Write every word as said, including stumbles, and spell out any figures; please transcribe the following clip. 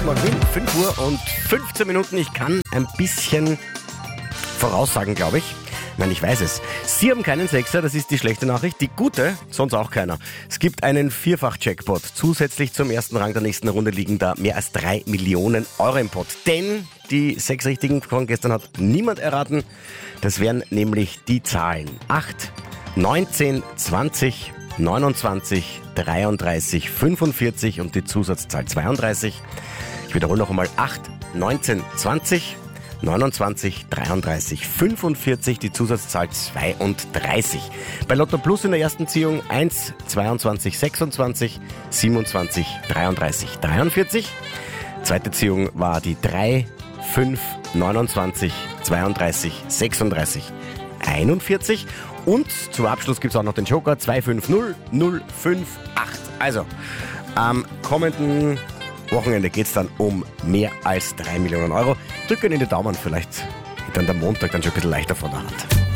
Morgen Wien, fünf Uhr und fünfzehn Minuten. Ich kann ein bisschen voraussagen, glaube ich. Nein, ich weiß es. Sie haben keinen Sechser, das ist die schlechte Nachricht. Die gute, sonst auch keiner. Es gibt einen Vierfach-Jackpot. Zusätzlich zum ersten Rang der nächsten Runde liegen da mehr als drei Millionen Euro im Pot. Denn die sechs Richtigen von gestern hat niemand erraten. Das wären nämlich die Zahlen acht, neunzehn, zwanzig, neunundzwanzig, dreiunddreißig, fünfundvierzig und die Zusatzzahl zweiunddreißig. Ich wiederhole noch einmal acht, neunzehn, zwanzig, neunundzwanzig, dreiunddreißig, fünfundvierzig, die Zusatzzahl zweiunddreißig. Bei Lotto Plus in der ersten Ziehung eins, zweiundzwanzig, sechsundzwanzig, siebenundzwanzig, dreiunddreißig, dreiundvierzig. Zweite Ziehung war die drei, fünf, neunundzwanzig, zweiunddreißig, sechsunddreißig, einundvierzig. Und zum Abschluss gibt es auch noch den Joker zwei fünf null null fünf acht. Also, am kommenden Wochenende geht es dann um mehr als drei Millionen Euro. Drücken in die Daumen, vielleicht geht dann der Montag dann schon ein bisschen leichter von der Hand.